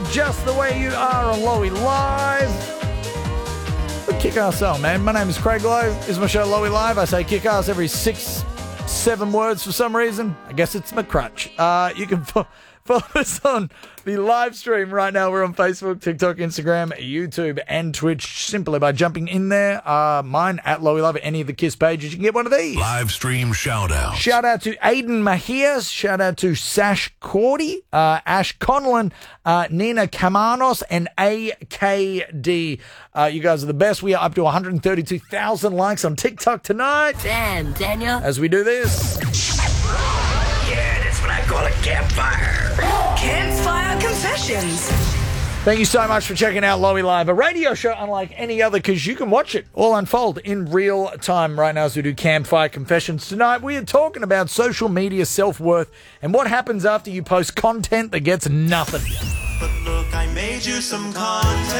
Just the Way You Are on Lowy Live. Kick ass on, man. My name is Craig Lowe. This is my show, Lowy Live. I say kick ass every 6-7 words for some reason. I guess it's my crutch. You can follow us on the live stream right now. We're on Facebook, TikTok, Instagram, YouTube, and Twitch simply by jumping in there. Mine at Lowy Live, any of the KISS pages. You can get one of these. Live stream shout out. Shout out to Aiden Mahias. Shout out to Sash Cordy, Ash Conlon, Nina Kamanos, and AKD. You guys are the best. We are up to 132,000 likes on TikTok tonight. Damn, Daniel. As we do this. Yeah, that's what I call a campfire. Campfire Confessions. Thank you so much for checking out Lowy Live, a radio show unlike any other because you can watch it all unfold in real time right now as we do Campfire Confessions. Tonight we are talking about social media self-worth and what happens after you post content that gets nothing. But look, I made you some content.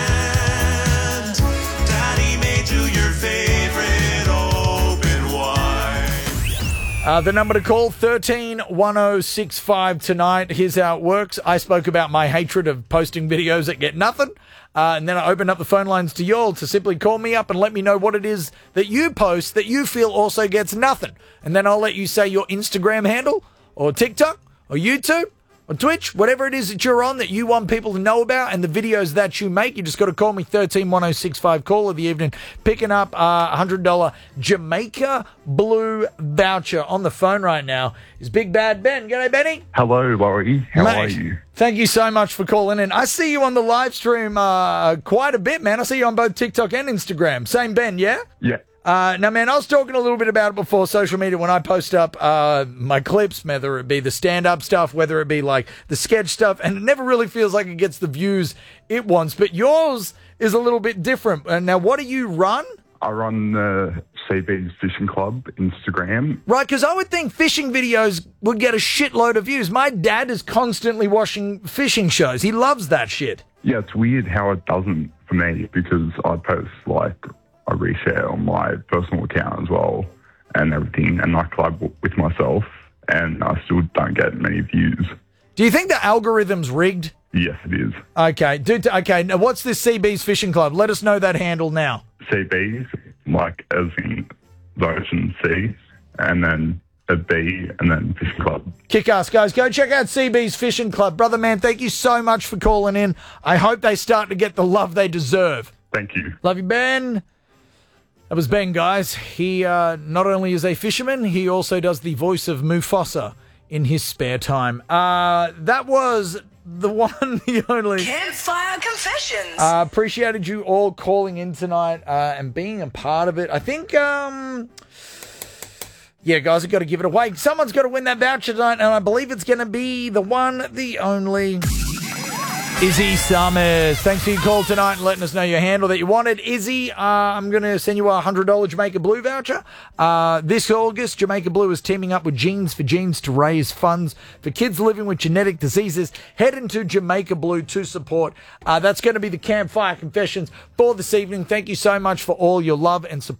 Daddy made you your favorite open wide. The number to call, 131065 tonight. Here's how it works. I spoke about my hatred of posting videos that get nothing. And then I opened up the phone lines to y'all to simply call me up and let me know what it is that you post that you feel also gets nothing. And then I'll let you say your Instagram handle or TikTok or YouTube or Twitch, whatever it is that you're on that you want people to know about and the videos that you make. You just got to call me, 131065, call of the evening, picking up a $100 Jamaica Blue voucher. On the phone right now is Big Bad Ben. G'day, Benny. Hello, Laurie. How Mate, are you? Thank you so much for calling in. I see you on the live stream quite a bit, man. I see you on both TikTok and Instagram. Same Ben, yeah? Yeah. Now, man, I was talking a little bit about it before social media when I post up my clips, whether it be the stand-up stuff, whether it be like the sketch stuff, and it never really feels like it gets the views it wants. But yours is a little bit different. Now, what do you run? I run the CB's Fishing Club Instagram. Right, because I would think fishing videos would get a shitload of views. My dad is constantly watching fishing shows. He loves that shit. Yeah, it's weird how it doesn't for me because I post I reshare on my personal account as well and everything, and I collab with myself, and I still don't get many views. Do you think the algorithm's rigged? Yes, it is. Okay, okay. Now, what's this CB's Fishing Club? Let us know that handle now. CB's, as in the ocean sea, and then a B, and then Fishing Club. Kick ass, guys. Go check out CB's Fishing Club. Brother, man, thank you so much for calling in. I hope they start to get the love they deserve. Thank you. Love you, Ben. That was Ben, guys. He not only is a fisherman, he also does the voice of Mufasa in his spare time. That was the one, the only. Campfire Confessions. Appreciated you all calling in tonight and being a part of it. I think, yeah, guys, I've got to give it away. Someone's got to win that voucher tonight, and I believe it's going to be the one, the only Izzy Summers. Thanks for your call tonight and letting us know your handle that you wanted. Izzy, I'm going to send you a $100 Jamaica Blue voucher. This August, Jamaica Blue is teaming up with Genes for Genes to raise funds for kids living with genetic diseases. Head into Jamaica Blue to support. That's going to be the Campfire Confessions for this evening. Thank you so much for all your love and support.